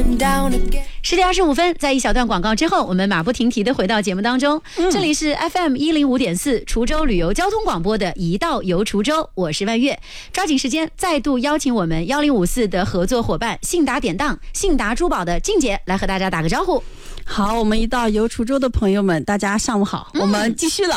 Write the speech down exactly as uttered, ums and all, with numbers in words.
十点二十五分，在一小段广告之后，我们马不停蹄的回到节目当中。嗯、这里是 F M 一零五点四滁州旅游交通广播的一道游滁州，我是万月。抓紧时间，再度邀请我们幺零五四的合作伙伴信达典当、信达珠宝的静姐来和大家打个招呼。 好，我们一道游滁州的朋友们，大家上午好，嗯、我们继续了。